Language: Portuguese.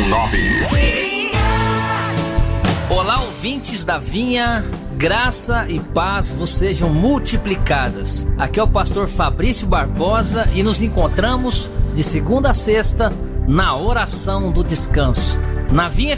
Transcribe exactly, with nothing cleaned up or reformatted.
nove. Olá, ouvintes da Vinha, graça e paz vos sejam multiplicadas. Aqui é o pastor Fabrício Barbosa e nos encontramos de segunda a sexta na oração do descanso, na Vinha